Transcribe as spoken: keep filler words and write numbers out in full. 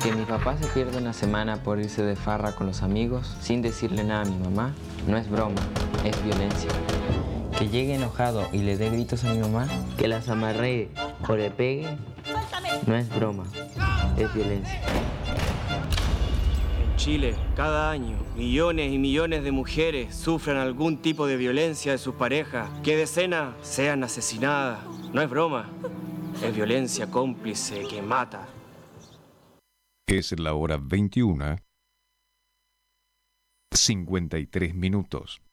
Que mi papá se pierda una semana por irse de farra con los amigos sin decirle nada a mi mamá no es broma, es violencia. Que llegue enojado y le dé gritos a mi mamá, que las amarree o le pegue, no es broma, es violencia. En Chile, cada año, millones y millones de mujeres sufren algún tipo de violencia de sus parejas, que decenas sean asesinadas. No es broma, es violencia cómplice que mata. Es la hora veintiuna, cincuenta y tres minutos.